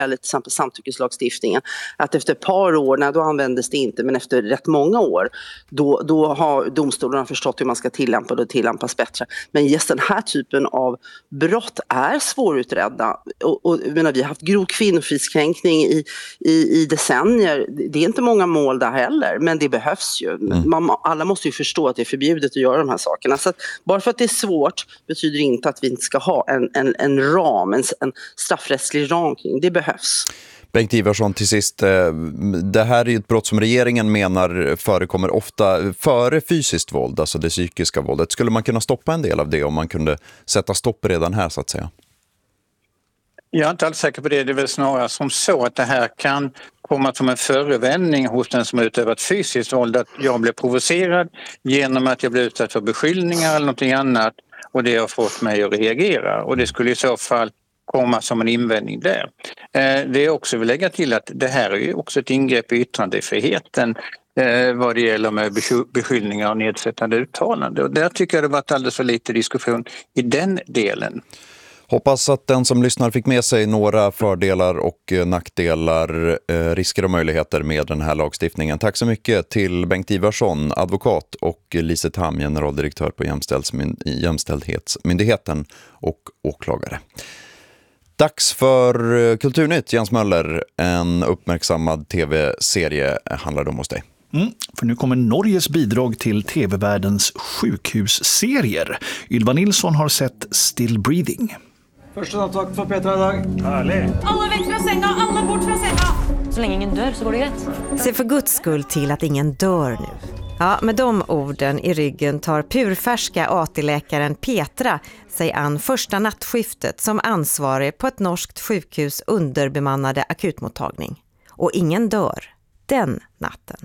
eller till exempel samtyckeslagstiftningen, att efter ett par år, då användes det inte, men efter rätt många år, då har domstolarna förstått hur man ska tillämpa det och tillämpas bättre. Men just den här typen av brott är svårutredda. Och vi har haft grov kvinnofridskränkning i decennier. Det är inte många mål där heller, men det behövs ju. Alla måste ju förstå att det är förbjudet att göra de här sakerna. Så att bara för att det är svårt betyder inte att vi inte ska ha en ram, en straffrättslig ram kring. Det behövs. Bengt Ivarsson, till sist, det här är ett brott som regeringen menar förekommer ofta före fysiskt våld, alltså det psykiska våldet. Skulle man kunna stoppa en del av det om man kunde sätta stopp redan här, så att säga? Jag är inte alls säker på det. Det är väl snarare som så att det här kan komma som en förevändning hos den som har utövat fysiskt våld, att jag blev provocerad genom att jag blev utsatt för beskyllningar eller något annat, och det har fått mig att reagera. Och det skulle i så fall komma som en invändning där. Det är också vill lägga till att det här är ju också ett ingrepp i yttrandefriheten vad det gäller med beskyllningar och nedsättande uttalande. Och där tycker jag det varit alldeles för lite diskussion i den delen. Hoppas att den som lyssnar fick med sig några fördelar och nackdelar, risker och möjligheter med den här lagstiftningen. Tack så mycket till Bengt Ivarsson, advokat, och Lise Tham, generaldirektör på Jämställdhetsmyndigheten och åklagare. Dags för Kulturnytt, Jens Möller. En uppmärksammad tv-serie handlar om hos dig. För nu kommer Norges bidrag till tv-världens sjukhusserier. Ylva Nilsson har sett Still Breathing. Första tack för Petra idag. Härligt. Alla väck från sänga, alla bort från sänga. Så länge ingen dör så går det rätt. Se för Guds skull till att ingen dör nu. Ja, med de orden i ryggen tar purfärska AT-läkaren Petra sig an första nattskiftet som ansvarig på ett norskt sjukhus underbemannade akutmottagning. Och ingen dör den natten.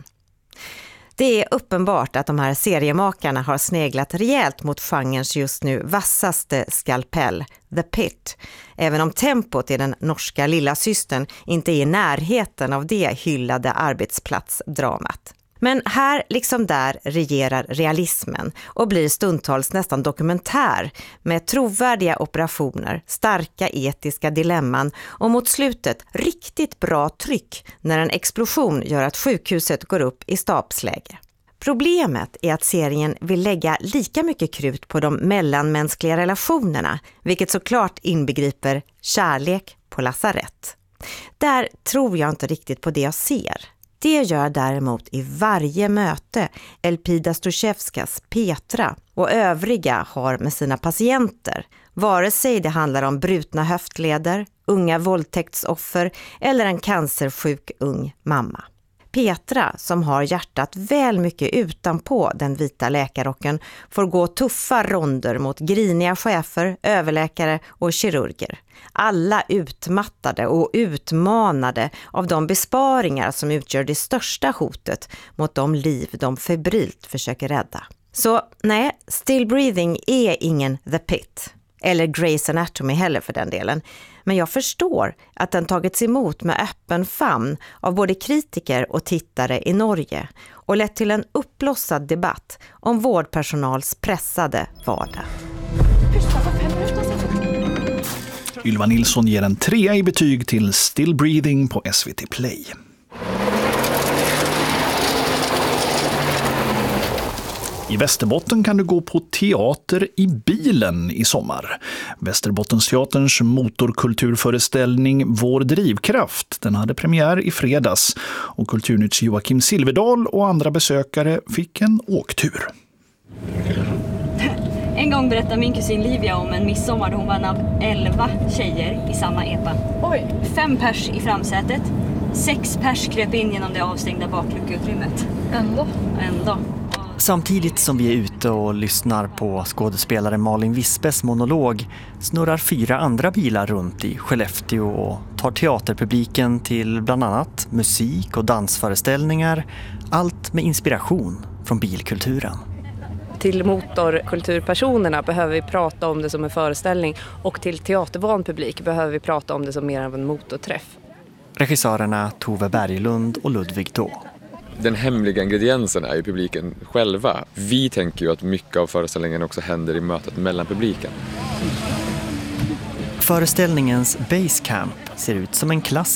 Det är uppenbart att de här seriemakarna har sneglat rejält mot genrens just nu vassaste skalpell, The Pit. Även om tempot i den norska lilla systern inte är i närheten av det hyllade arbetsplatsdramat. Men här liksom där regerar realismen och blir stundtals nästan dokumentär med trovärdiga operationer, starka etiska dilemman och mot slutet riktigt bra tryck när en explosion gör att sjukhuset går upp i stabsläge. Problemet är att serien vill lägga lika mycket krut på de mellanmänskliga relationerna, vilket såklart inbegriper kärlek på lasarett. Där tror jag inte riktigt på det jag ser. Det gör däremot i varje möte Elpida Stochevskas Petra och övriga har med sina patienter, vare sig det handlar om brutna höftleder, unga våldtäktsoffer eller en cancersjuk ung mamma. Petra, som har hjärtat väl mycket utanpå den vita läkarrocken, får gå tuffa ronder mot griniga chefer, överläkare och kirurger. Alla utmattade och utmanade av de besparingar som utgör det största hotet mot de liv de febrilt försöker rädda. Så nej, Still Breathing är ingen The Pit. Eller Grey's Anatomy heller för den delen. Men jag förstår att den tagits emot med öppen famn av både kritiker och tittare i Norge och lett till en uppblossad debatt om vårdpersonals pressade vardag. Ylva Nilsson ger en 3 i betyg till Still Breathing på SVT Play. I Västerbotten kan du gå på teater i bilen i sommar. Västerbottensteaterns motorkulturföreställning Vår drivkraft, den hade premiär i fredags och Kulturnytts Joakim Silverdal och andra besökare fick en åktur. En gång berättade min kusin Livia om en midsommar då hon var en av 11 tjejer i samma epa. Oj. 5 pers i framsätet, 6 pers kröp in genom det avstängda bakluckeutrymmet. Ändå. Samtidigt som vi är ute och lyssnar på skådespelare Malin Wispes monolog snurrar 4 andra bilar runt i Skellefteå och tar teaterpubliken till bland annat musik- och dansföreställningar. Allt med inspiration från bilkulturen. Till motorkulturpersonerna behöver vi prata om det som en föreställning och till teatervan publik behöver vi prata om det som mer av en motorträff. Regissörerna Tove Berglund och Ludvig Då. Den hemliga ingrediensen är ju publiken själva. Vi tänker ju att mycket av föreställningen också händer i mötet mellan publiken. Föreställningens Basecamp ser ut som en klassiker